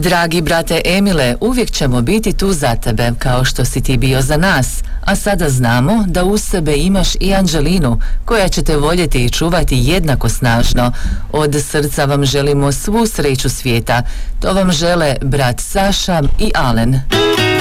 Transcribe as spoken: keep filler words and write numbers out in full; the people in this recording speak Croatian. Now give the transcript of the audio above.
Dragi brate Emile, uvijek ćemo biti tu za tebe, kao što si ti bio za nas, a sada znamo da uz sebe imaš i Anđelinu, koja će te voljeti i čuvati jednako snažno. Od srca vam želimo svu sreću svijeta. To vam žele brat Saša i Alen.